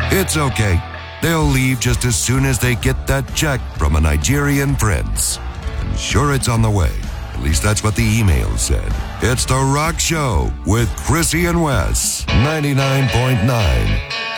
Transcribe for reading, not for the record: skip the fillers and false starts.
It's okay. They'll leave just as soon as they get that check from a Nigerian prince. And sure, it's on the way. At least that's what the email said. It's The Rock Show with Chrissy and Wes. 99.9